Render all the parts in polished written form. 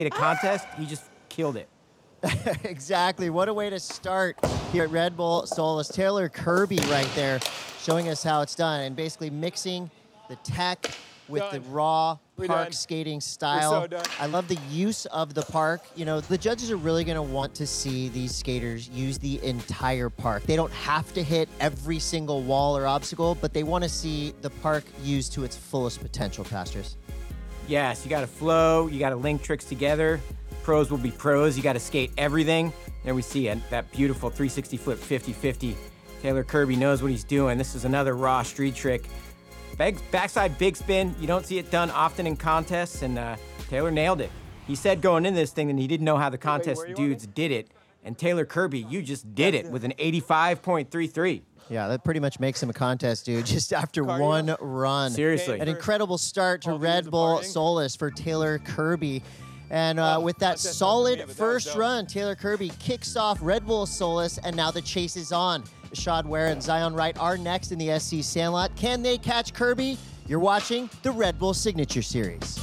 a contest, he just killed it. Exactly. What a way to start here at Red Bull Solus. Taylor Kirby right there showing us how it's done and basically mixing the tech with the raw park skating style. I love the use of the park. You know, the judges are really going to want to see these skaters use the entire park. They don't have to hit every single wall or obstacle, but they want to see the park used to its fullest potential, Pastors. Yes, you got to flow, you got to link tricks together. Pros will be pros. You got to skate everything. There we see it, that beautiful 360 flip 50-50. Taylor Kirby knows what he's doing. This is another raw street trick. Backside big spin. You don't see it done often in contests, and Taylor nailed it. He said going in this thing that he didn't know how the contest dudes did it. And Taylor Kirby, you just did it with an 85.33. Yeah, that pretty much makes him a contest dude just after one run. Seriously. An incredible start to Red Bull Solus for Taylor Kirby. And with that solid first run, Taylor Kirby kicks off Red Bull Solus, and now the chase is on. Ishod Ware and Zion Wright are next in the SC Sandlot. Can they catch Kirby? You're watching the Red Bull Signature Series.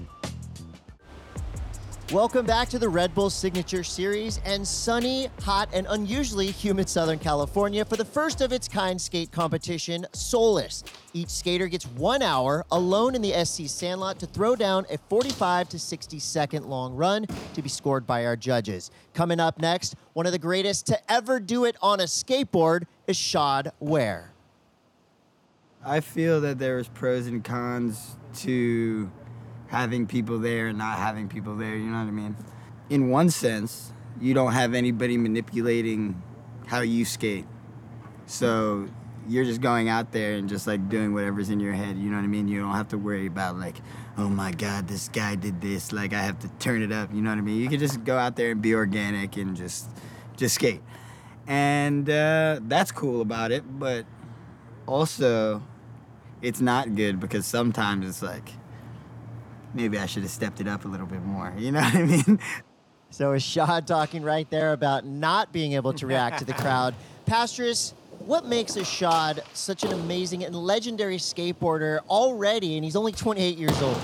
Welcome back to the Red Bull Signature Series and sunny, hot, and unusually humid Southern California for the first of its kind skate competition, Solus. Each skater gets 1 hour alone in the SC Sandlot to throw down a 45 to 60 second long run to be scored by our judges. Coming up next, one of the greatest to ever do it on a skateboard, Ishod Ware. I feel that there was pros and cons to having people there and not having people there, you know what I mean? In one sense, you don't have anybody manipulating how you skate. So you're just going out there and just like doing whatever's in your head, you know what I mean? You don't have to worry about like, oh my God, this guy did this, like I have to turn it up, you know what I mean? You can just go out there and be organic and just skate. And that's cool about it, but also it's not good because sometimes it's like, maybe I should have stepped it up a little bit more. You know what I mean? So Ishod talking right there about not being able to react to the crowd. Pastris, what makes Ishod such an amazing and legendary skateboarder already, and he's only 28 years old?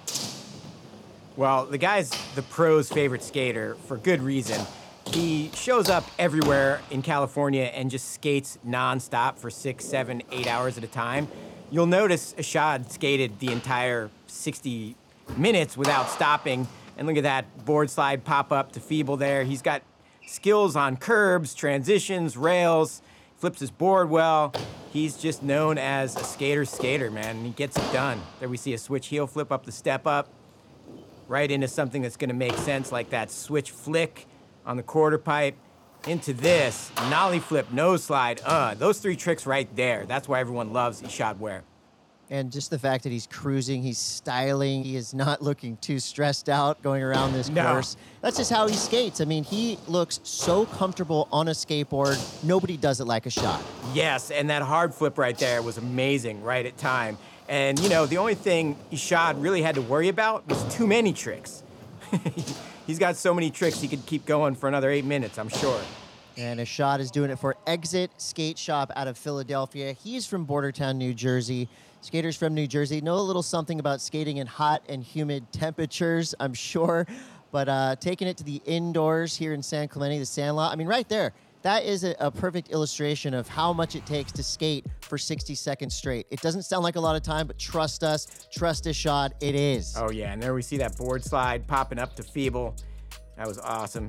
Well, the guy's the pros' favorite skater for good reason. He shows up everywhere in California and just skates nonstop for 6, 7, 8 hours at a time. You'll notice Ishod skated the entire 60 minutes without stopping. And look at that board slide pop up to Feeble there. He's got skills on curbs, transitions, rails, flips his board well. He's just known as a skater, man, and he gets it done. There we see a switch heel flip up the step up, right into something that's gonna make sense, like that switch flick on the quarter pipe, into this nollie flip, nose slide. Those three tricks right there. That's why everyone loves Ishod Ware. And just the fact that he's cruising, he's styling, he is not looking too stressed out going around this course. That's just how he skates. I mean, he looks so comfortable on a skateboard. Nobody does it like Ishod. Yes, and that hard flip right there was amazing right at time. And, you know, the only thing Ishod really had to worry about was too many tricks. He's got so many tricks, he could keep going for another 8 minutes, I'm sure. And Ishod is doing it for Exit Skate Shop out of Philadelphia. He's from Bordertown, New Jersey. Skaters from New Jersey know a little something about skating in hot and humid temperatures, I'm sure. But taking it to the indoors here in San Clemente, the Sandlot, I mean, right there, that is a perfect illustration of how much it takes to skate for 60 seconds straight. It doesn't sound like a lot of time, but trust us, trust Ishod, it is. Oh, yeah, and there we see that board slide popping up to Feeble. That was awesome.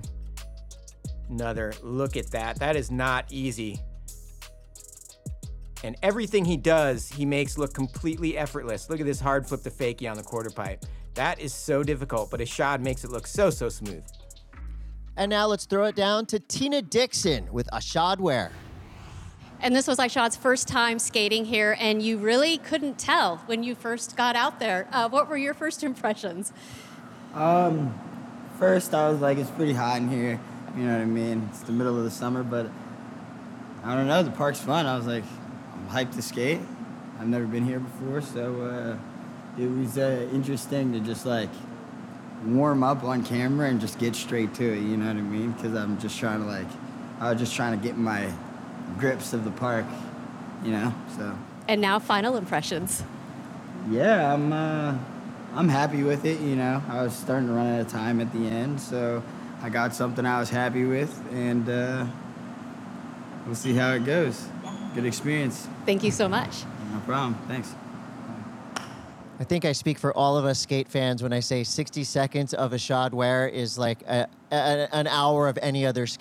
Another look at that. That is not easy. And everything he does, he makes look completely effortless. Look at this hard flip to fakie on the quarter pipe. That is so difficult, but Ishod makes it look so smooth. And now let's throw it down to Tina Dixon with Ishod Ware. And this was Ishod's first time skating here, and you really couldn't tell when you first got out there. What were your first impressions? First, I was like, it's pretty hot in here. You know what I mean? It's the middle of the summer, but I don't know. The park's fun. I was like, I'm hyped to skate. I've never been here before, so it was interesting to just like warm up on camera and just get straight to it. You know what I mean? Because I was just trying to get my grips of the park, you know. So. And now, final impressions. Yeah, I'm happy with it, you know. I was starting to run out of time at the end, so I got something I was happy with, and we'll see how it goes. Good experience. Thank you so much. No problem. Thanks. I think I speak for all of us skate fans when I say 60 seconds of Ashad Ware is like an hour of any other skate.